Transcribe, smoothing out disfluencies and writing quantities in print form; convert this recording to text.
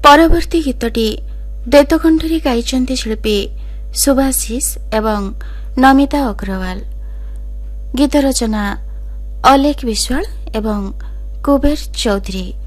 परवर्ती गीतटी दैतकण्ठरे गाइछन्ति शिल्पी सुभाषिष एवं नमिता अग्रवाल। गीत रचना अलेख विश्वाल एवं कुबेर चौधरी।